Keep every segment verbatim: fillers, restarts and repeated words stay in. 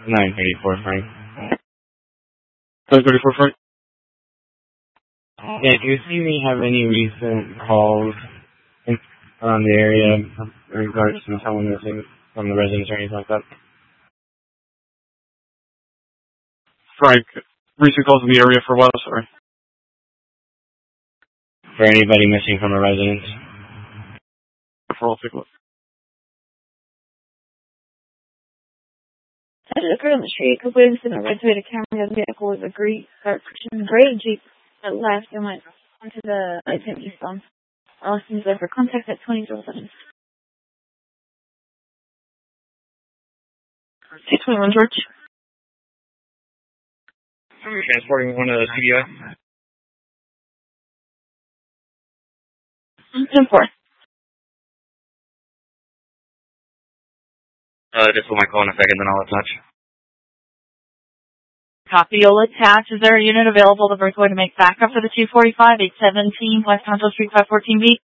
nine thirty-four, Frank. nine thirty-four, Frank? Yeah, do you see me have any recent calls in, around the area in regards to someone missing from the residence or anything like that? Frank, recent calls in the area for what? Sorry. For anybody missing from a residence? I'll take a look. I had a look on the street, because we in a red to camera, the vehicle was a gray, or gray Jeep that left and went onto the I-ten East on. Austin's there for contact at twenty oh seven. six twenty-one, George. I'm transporting one of the C D I. ten four. Uh, just put my call in a second, then I'll attach. Copy, you'll attach. Is there a unit available to Berthoud to make backup for the two forty-five, eight seventeen West Tonto Street, five fourteen B?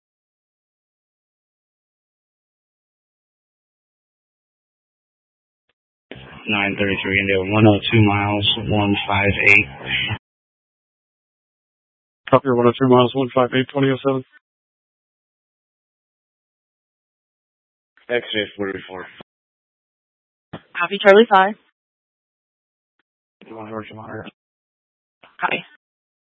nine thirty-three, and they're one oh two miles, one five eight. Copy, one oh two miles, one five eight, twenty oh seven. X-ray forty-four. Copy, Charlie five. You want to work tomorrow? Copy.